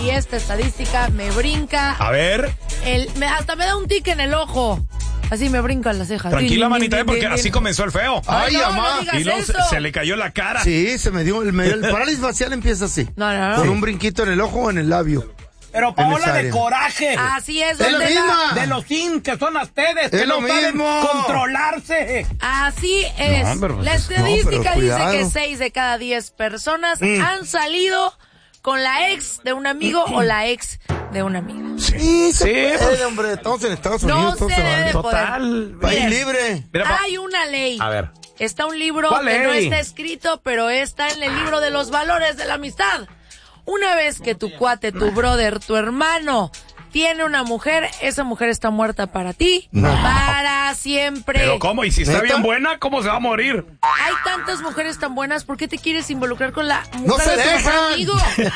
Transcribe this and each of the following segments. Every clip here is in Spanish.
y esta estadística me brinca. A ver. Hasta me da un tic en el ojo. Así me brincan las cejas. Tranquila, manita, porque así comenzó el feo. Ay, no, mamá. no Y luego se le cayó la cara. Sí, me dio el parálisis facial empieza así. No. Con un brinquito en el ojo o en el labio. Pero Paola, de coraje. Así es, Es la misma. De los sin que son ustedes, que Es no lo saben mismo. controlarse. Así es. No, pero pues, la estadística pero dice cuidado. que 6 de cada 10 personas han salido con la ex de un amigo o la ex de una amiga. Sí, Sí, puede, hombre. Estamos en Estados Unidos. No todos se vale. debe poder. Total. País Miren, libre. Mira, Hay una ley. A ver. Está un libro ¿Cuál que no ley? está escrito, pero está en el libro de los valores de la amistad. Una vez que tu cuate, tu brother, tu hermano tiene una mujer, esa mujer está muerta para ti, para siempre. Pero ¿cómo? ¿Y si está ¿Neta? bien buena, cómo se va a morir? Hay tantas mujeres tan buenas, ¿por qué te quieres involucrar con la mujer ¡No se de tu mejor dejan! amigo?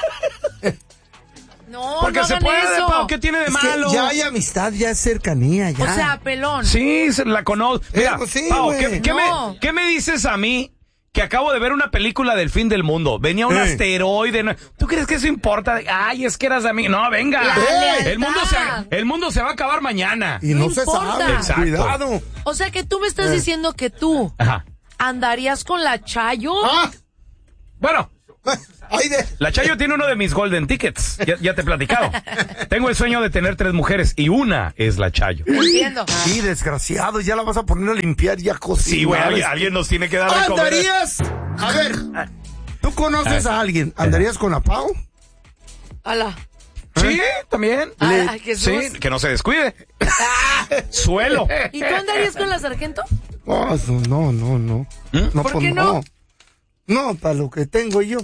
No, Porque no se hagan puede, eso. Pau, ¿qué tiene de Es que malo? ya hay amistad, ya es cercanía, ya. O sea, pelón. Sí, la conozco. Mira, pues sí, Pau, güey. ¿qué me dices a mí que acabo de ver una película del fin del mundo? Venía un asteroide. ¿Tú crees que eso importa? Ay, es que eras de mí. No, venga. La lealtad. El mundo se va a acabar mañana. Y no se importa. sabe. Exacto. Cuidado. O sea, que tú me estás diciendo que tú Ajá. andarías con la Chayo. Bueno, Ay, la Chayo tiene uno de mis golden tickets. Ya te he platicado. Tengo el sueño de tener 3 mujeres y una es la Chayo. Entiendo. Sí, desgraciado, ya la vas a poner a limpiar y a cocinar. Sí, güey, alguien nos tiene que dar de comer. ¿Andarías? A ver, ¿tú conoces a alguien? ¿Andarías con la Pau? Hola. Sí, también. Ay, Jesús. Sí, que no se descuide. Suelo. ¿Y tú andarías con la sargento? Oh, no. No, ¿Por pues qué no? No, para lo que tengo yo.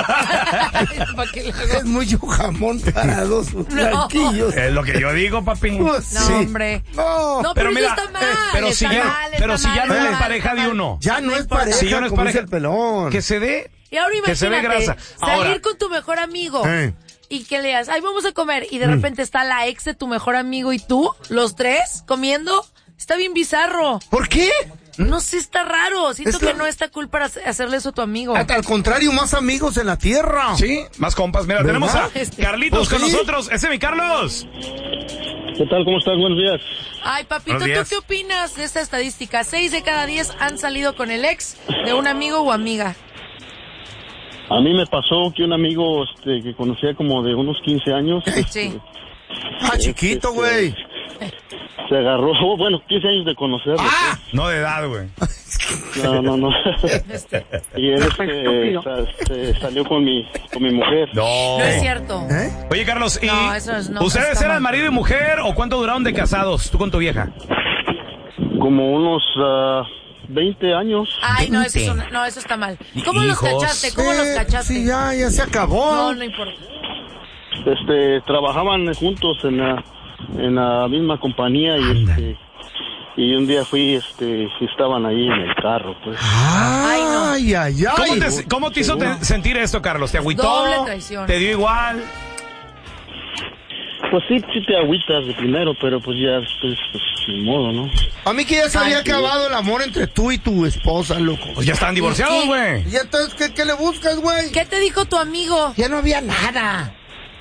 ¿Para qué le hago? Es mucho jamón para 2 blanquillos. Es lo que yo digo, papi. Pues, No, sí. hombre. No, No, pero mira, eso está mal. pero si está ya, mal, pero está si ya mal, no está es mal, pareja está de mal. uno. ya no es importa. pareja, Si ya no es como pareja, dice el pelón. que se dé. Y ahora Que se dé imagínate, grasa. salir Ahora. con tu mejor amigo Eh. y que le digas, ay, vamos a comer, y de repente está la ex de tu mejor amigo y tú, los 3, comiendo. Está bien bizarro. ¿Por qué? No sé, está raro. Siento Es que la- no está cool para hacerle eso a tu amigo. Al contrario, más amigos en la tierra. Sí, más compas. Mira, ¿Verdad? tenemos a Carlitos Pues con sí. nosotros. Ese es mi Carlos. ¿Qué tal? ¿Cómo estás? Buenos días. Ay, papito, Buenos ¿tú días. qué opinas de esta estadística? 6 de cada 10 han salido con el ex de un amigo o amiga. A mí me pasó que un amigo que conocía como de unos 15 años Sí. Ah, chiquito, güey. se agarró, bueno, 15 años de conocerlo. Ah, No de edad, güey. pues. No. Y él se salió con mi mujer. No. No es cierto. ¿eh? Oye, Carlos, ¿y No, eso es- no, ustedes está eran mal. marido y mujer o cuánto duraron de casados tú con tu vieja? Como unos 20 años. Ay, no, eso, no, eso está mal. ¿Cómo los Hijos. cachaste? ¿Cómo los cachaste? Sí, ya se acabó. No importa. Trabajaban juntos en la misma compañía y un día fui, y estaban ahí en el carro, pues. Ay. ¿Cómo te hizo sentir esto, Carlos? ¿Te agüitó? Doble traición. ¿Te dio igual? Pues sí te agüitas de primero, pero pues ya, pues ni modo, ¿no? A mí que ya se había acabado el amor entre tú y tu esposa, loco. Pues ya están divorciados, Sí. güey. ¿Y entonces qué le buscas, güey? ¿Qué te dijo tu amigo? Ya no había nada.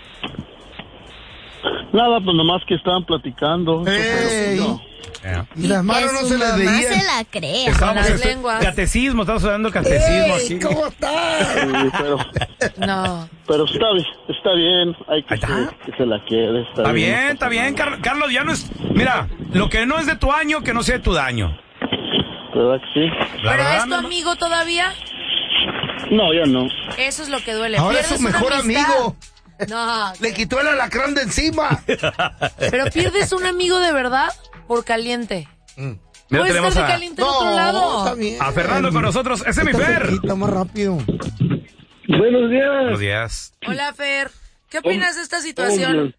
Nada, pues nomás que estaban platicando. Ey. No. Y las manos no se les mamá veían. se la cree. Estábamos las lenguas. catecismo, estamos hablando catecismo Ey, aquí. ¿cómo estás? Sí, No. pero está bien, hay que, Ahí está. que se la quede. Está bien, Carlos, ya no es... Mira, lo que no es de tu año, que no sea de tu daño. ¿Verdad que sí? La ¿Pero verdad, es tu mi amor. amigo todavía? No, ya no. Eso es lo que duele. Ahora es Pierdes su una mejor amistad. amigo. No, Le quitó el alacrán de encima. pero pierdes un amigo de verdad por caliente. Mira, Puedes tenemos estar de a, caliente en otro lado. está bien. a Fernando con nosotros. Ese es mi Está Fer. cerquita, más rápido. Buenos días. Buenos días. Hola, Fer. ¿Qué opinas de esta situación?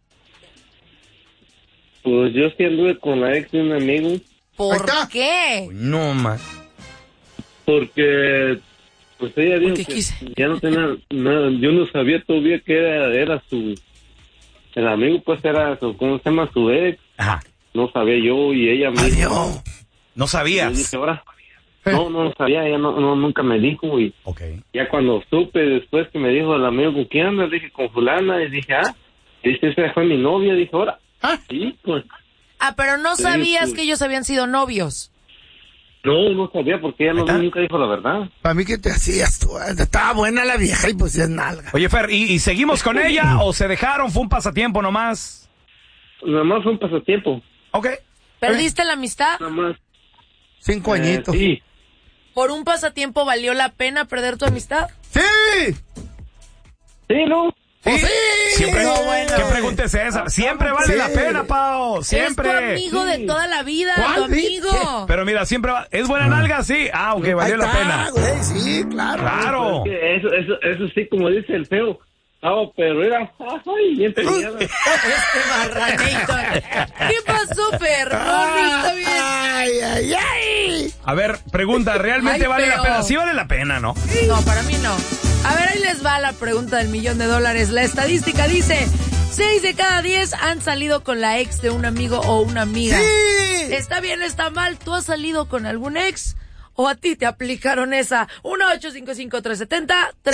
Pues yo sí anduve con la ex de un amigo Ahí ¿Por está. qué? No, más. porque pues ella dijo Porque que quise. ya no tenía nada. Yo no sabía todavía que era el amigo, pues era ¿cómo se llama? Su ex. Ajá. No sabía yo y ella me dijo. Adiós. No Yo sabías. dije, ahora. No sabía, ella nunca me dijo y Ok. ya cuando supe después que me dijo el amigo con quién andas, dije con fulana y dije, esa fue mi novia, dije, ahora. Sí, pues. Pero no sabías sí. que ellos habían sido novios. No sabía porque ella nunca dijo la verdad. Para mí, ¿qué te hacías tú? Estaba buena la vieja y pues es nalga. Oye, Fer, ¿y seguimos con ella o se dejaron? ¿Fue un pasatiempo nomás? Nada más fue un pasatiempo. Ok. ¿Perdiste la amistad? Nada más. 5 añitos. Sí. ¿Por un pasatiempo valió la pena perder tu amistad? ¡Sí! Sí, ¿no? Sí. ¡Sí! Siempre, No, bueno. ¿qué pregunta es esa? Siempre vale Sí. la pena, Pao. Siempre. Es tu amigo de toda la vida, ¿Cuál? tu amigo. Pero mira, siempre va. ¿Es buena nalga? Sí. Ok, valió Ahí la está, pena. güey, sí, claro. Claro. Es que eso sí, como dice el feo. Pero era, ay, bien peleada. Este marranito. ¿Qué pasó, Fer? No, está bien. Ay. A ver, pregunta, ¿realmente Ay, vale la feo. pena? Sí vale la pena, ¿no? No, para mí no. A ver, ahí les va la pregunta del $1,000,000. La estadística dice, 6 de cada 10 han salido con la ex de un amigo o una amiga. ¡Sí! ¿Está bien, está mal? ¿Tú has salido con algún ex? ¿O a ti te aplicaron esa? 1-855-370-3100.